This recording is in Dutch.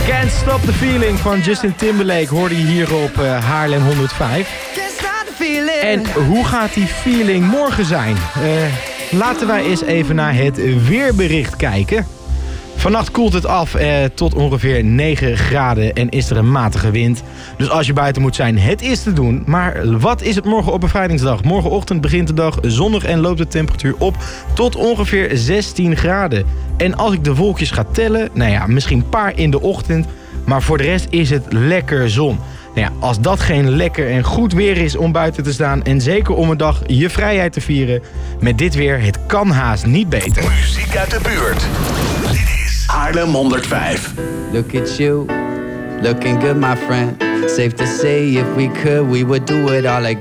Can't Stop the Feeling van Justin Timberlake hoorde je hier op Haarlem 105. En hoe gaat die feeling morgen zijn? Laten wij eens even naar het weerbericht kijken. Vannacht koelt het af tot ongeveer 9 graden en is er een matige wind. Dus als je buiten moet zijn, het is te doen. Maar wat is het morgen op bevrijdingsdag? Morgenochtend begint de dag zonnig en loopt de temperatuur op tot ongeveer 16 graden. En als ik de wolkjes ga tellen, nou ja, misschien een paar in de ochtend. Maar voor de rest is het lekker zon. Nou ja, als dat geen lekker en goed weer is om buiten te staan en zeker om een dag je vrijheid te vieren, met dit weer, het kan haast niet beter. Muziek uit de buurt. Dit is Haarlem 105. Look at you, looking good my friend. Safe to say if we could, we would do it all again.